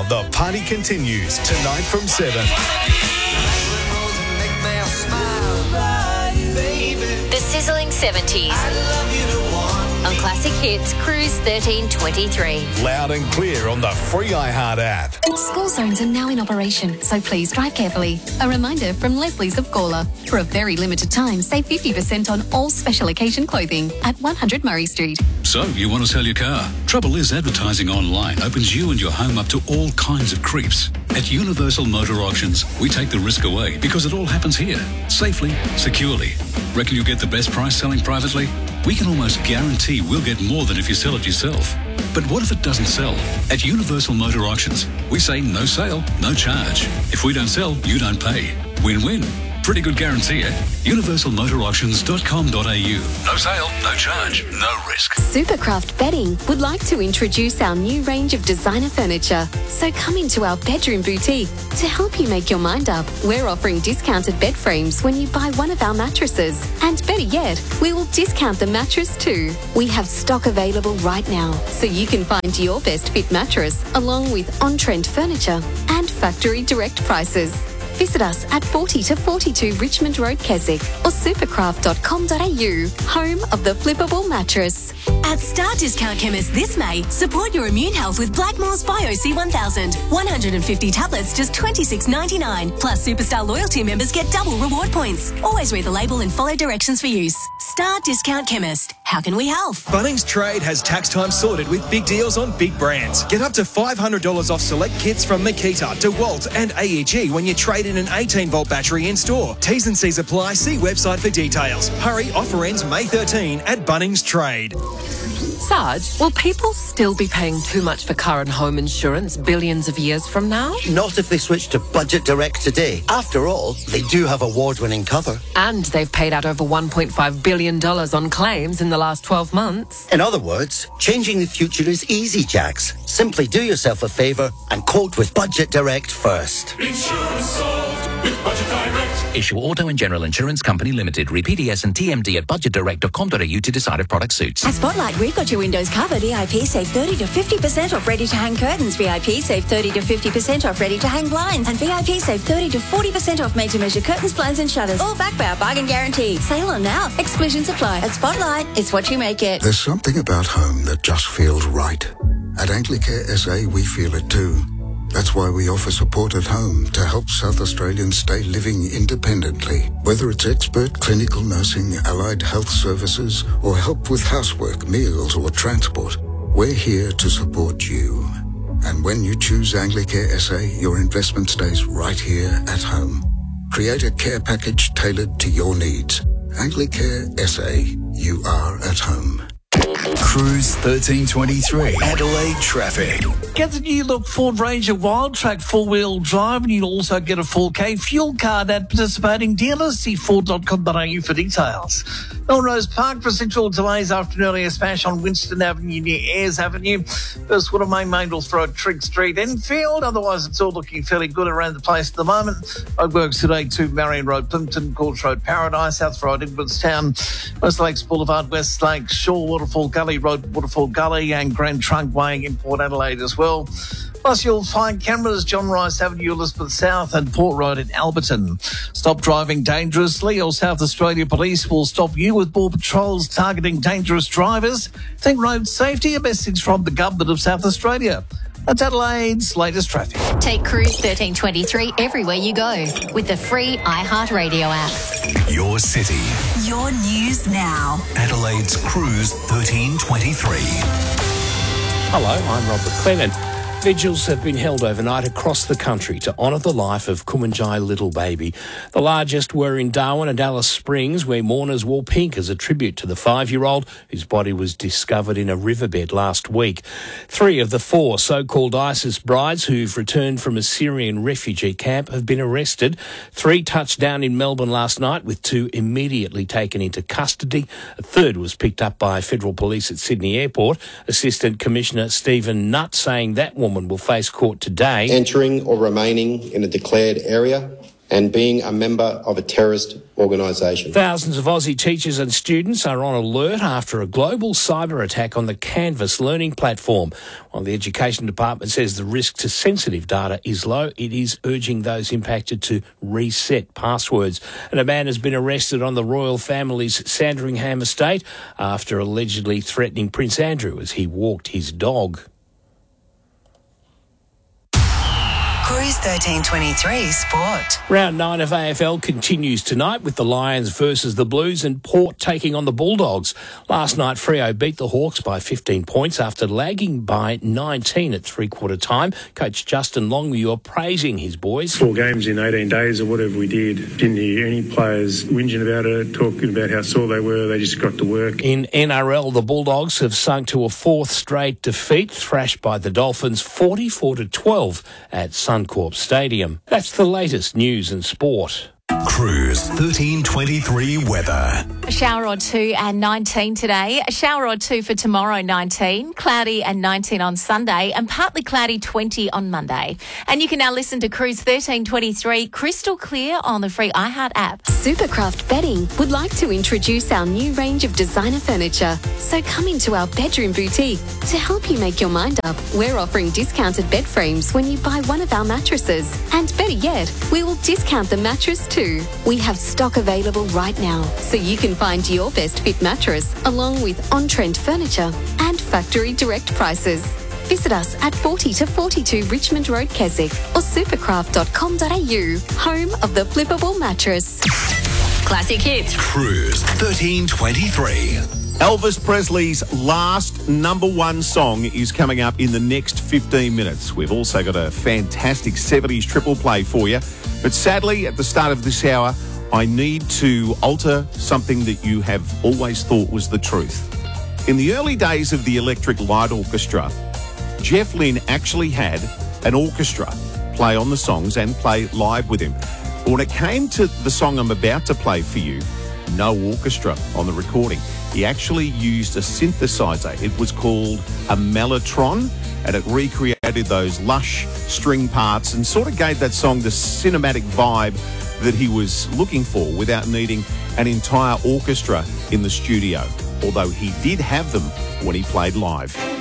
the party continues tonight from 7. The sizzling 70s. On Classic Hits, Cruise 1323. Loud and clear on the free iHeart app. School zones are now in operation, so please drive carefully. A reminder from Leslie's of Gawler. For a very limited time, save 50% on all special occasion clothing at 100 Murray Street. So, you want to sell your car? Trouble is, advertising online opens you and your home up to all kinds of creeps. At Universal Motor Auctions, we take the risk away because it all happens here, safely, securely. Reckon you'll get the best price selling privately? We can almost guarantee we'll get more than if you sell it yourself. But what if it doesn't sell? At Universal Motor Auctions, we say no sale, no charge. If we don't sell, you don't pay. Win-win. Pretty good guarantee at universalmotorauctions.com.au. No sale, no charge, no risk. Supercraft Bedding would like to introduce our new range of designer furniture. So come into our bedroom boutique. To help you make your mind up, we're offering discounted bed frames when you buy one of our mattresses. And better yet, we will discount the mattress too. We have stock available right now, so you can find your best fit mattress along with on-trend furniture and factory direct prices. Visit us at 40 to 42 Richmond Road, Keswick or supercraft.com.au, home of the flippable mattress. At Star Discount Chemist this May, support your immune health with Blackmore's Bio C1000. 150 tablets, just $26.99. Plus, Superstar loyalty members get double reward points. Always read the label and follow directions for use. Star Discount Chemist. How can we help? Bunnings Trade has tax time sorted with big deals on big brands. Get up to $500 off select kits from Makita, DeWalt and AEG when you trade in an 18-volt battery in store. T's and C's apply. See website for details. Hurry, offer ends May 13 at Bunnings Trade. Sarge, will people still be paying too much for car and home insurance billions of years from now? Not if they switch to Budget Direct today. After all, they do have award-winning cover. And they've paid out over $1.5 billion on claims in the last 12 months. In other words, changing the future is easy, Jax. Simply do yourself a favour and quote with Budget Direct first. Insurance solved with Budget Direct. Issue Auto and General Insurance Company Limited. Read PDS and TMD at budgetdirect.com.au to decide if product suits. At Spotlight, we've got your windows covered. VIP save 30 to 50% off ready-to-hang curtains. VIP save 30 to 50% off ready-to-hang blinds. And VIP save 30 to 40% off made-to-measure curtains, blinds and shutters. All backed by our bargain guarantee. Sale on now. Exclusions apply. At Spotlight, it's what you make it. There's something about home that just feels right. At Anglicare SA, we feel it too. That's why we offer support at home to help South Australians stay living independently. Whether it's expert clinical nursing, allied health services, or help with housework, meals, or transport, we're here to support you. And when you choose Anglicare SA, your investment stays right here at home. Create a care package tailored to your needs. Anglicare SA, you are at home. Cruise 1323. Adelaide traffic. Get the new look Ford Ranger Wild Track 4-wheel drive, and you'll also get a 4K fuel card at participating dealers. See Ford.com.au for details. Melrose Park, residual delays after an earlier smash on Winston Avenue near Ayers Avenue. First Water Main Maindles Road, Trigg Street, Enfield. Otherwise, it's all looking fairly good around the place at the moment. Roadworks today to Marion Road, Plimpton, Court Road, Paradise, South Road, Edwardstown, West Lakes Boulevard, West Lakes, Shore, Waterfall Gully Road, Waterfall Gully, and Grand Trunk Way in Port Adelaide as well. Plus, you'll find cameras John Rice Avenue, Elizabeth South, and Port Road in Alberton. Stop driving dangerously, or South Australia Police will stop you with more patrols targeting dangerous drivers. Think road safety, a message from the Government of South Australia. That's Adelaide's latest traffic. Take Cruise 1323 everywhere you go with the free iHeartRadio app. Your city. Your news now. Adelaide's Cruise 1323. Hello, I'm Robert Clement. Vigils have been held overnight across the country to honour the life of Kumanjai Little Baby. The largest were in Darwin and Alice Springs, where mourners wore pink as a tribute to the 5-year-old whose body was discovered in a riverbed last week. 3 of the 4 so-called ISIS brides who've returned from a Syrian refugee camp have been arrested. 3 touched down in Melbourne last night, with 2 immediately taken into custody. A third was picked up by federal police at Sydney Airport. Assistant Commissioner Stephen Nutt saying that woman will face court today. Entering or remaining in a declared area and being a member of a terrorist organisation. Thousands of Aussie teachers and students are on alert after a global cyber attack on the Canvas learning platform. While the Education Department says the risk to sensitive data is low, it is urging those impacted to reset passwords. And a man has been arrested on the royal family's Sandringham estate after allegedly threatening Prince Andrew as he walked his dog. Cruise 1323 Sport. Round 9 of AFL continues tonight with the Lions versus the Blues and Port taking on the Bulldogs. Last night, Freo beat the Hawks by 15 points after lagging by 19 at three-quarter time. Coach Justin Longmuir praising his boys. 4 games in 18 days or whatever we did. Didn't hear any players whinging about it, talking about how sore they were. They just got to work. In NRL, the Bulldogs have sunk to a 4th straight defeat, thrashed by the Dolphins 44-12 at Suncorp Stadium. That's the latest news and sport. Cruise 1323 weather. A shower or two and 19 today. A shower or two for tomorrow, 19. Cloudy and 19 on Sunday and partly cloudy, 20 on Monday. And you can now listen to Cruise 1323 crystal clear on the free iHeart app. Supercraft Bedding would like to introduce our new range of designer furniture. So come into our bedroom boutique. To help you make your mind up, we're offering discounted bed frames when you buy one of our mattresses. And better yet, we will discount the mattress too. We have stock available right now, so you can find your best fit mattress along with on-trend furniture and factory direct prices. Visit us at 40 to 42 Richmond Road, Keswick or supercraft.com.au, home of the flippable mattress. Classic hits. Cruise 1323. Elvis Presley's last number 1 song is coming up in the next 15 minutes. We've also got a fantastic 70s triple play for you. But sadly, at the start of this hour, I need to alter something that you have always thought was the truth. In the early days of the Electric Light Orchestra, Jeff Lynne actually had an orchestra play on the songs and play live with him. But when it came to the song I'm about to play for you, no orchestra on the recording. He actually used a synthesizer. It was called a mellotron, and it recreated those lush string parts and sort of gave that song the cinematic vibe that he was looking for without needing an entire orchestra in the studio, although he did have them when he played live.